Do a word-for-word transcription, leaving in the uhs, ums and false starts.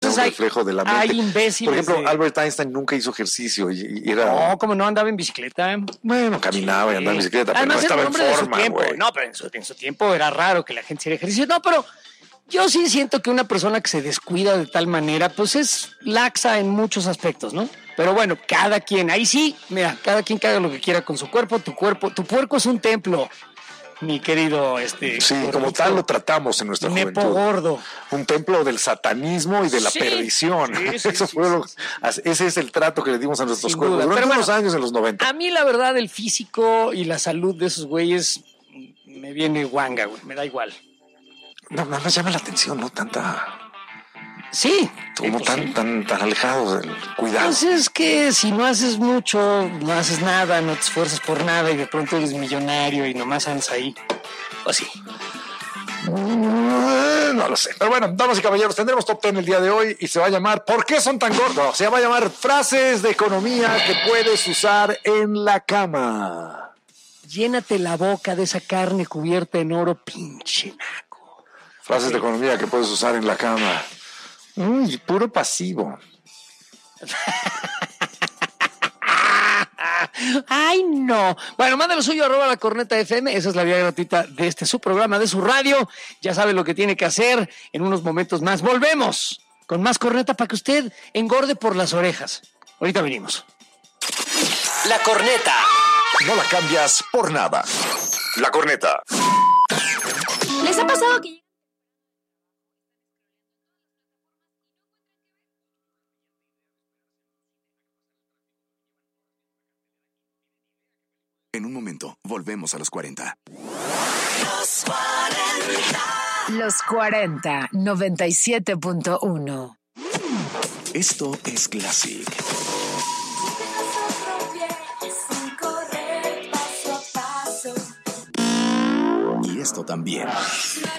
veces un hay, reflejo de la mente. hay imbéciles. Por ejemplo, de... Albert Einstein nunca hizo ejercicio y, y era... No, como no andaba en bicicleta. Bueno, caminaba sí. y andaba en bicicleta, Además, pero no estaba en forma, güey. No, pero en su, en su tiempo era raro que la gente hiciera ejercicio. No, pero yo sí siento que una persona que se descuida de tal manera, pues es laxa en muchos aspectos, ¿no? Pero bueno, cada quien, ahí sí, mira, cada quien que haga lo que quiera con su cuerpo, tu cuerpo, tu puerco es un templo, mi querido, este... Sí, gordito. Como tal lo tratamos en nuestra Nepo juventud. gordo. Un templo del satanismo y de la sí, perdición. Sí, sí, Eso sí, fue sí, lo, sí. Ese es el trato que le dimos a nuestros Sin cuerpos duda. durante Pero bueno, unos años en los noventa. A mí, la verdad, el físico y la salud de esos güeyes me viene guanga, güey, me da igual. No, nada más llama la atención, ¿no? Tanta... Sí. Como pues tan, sí. tan, tan alejados del cuidado. Pues es que si no haces mucho, no haces nada, no te esfuerzas por nada y de pronto eres millonario y nomás andas ahí. Pues sí. No lo sé. Pero bueno, damas y caballeros, tendremos top ten el día de hoy y se va a llamar ¿Por qué son tan gordos? Se va a llamar frases de economía que puedes usar en la cama. Llénate la boca de esa carne cubierta en oro, pinche naco. Frases okay. de economía que puedes usar en la cama. Uy, puro pasivo. Ay, no. Bueno, mándalo suyo, arroba la corneta F M. Esa es la vía gratuita de este su programa, de su radio. Ya sabe lo que tiene que hacer. En unos momentos más volvemos con más corneta para que usted engorde por las orejas. Ahorita venimos. La corneta. No la cambias por nada. La corneta. ¿Les ha pasado que... En un momento, volvemos a los cuarenta. Los cuarenta. Los cuarenta, noventa y siete punto uno. Esto es Classic. Y esto también.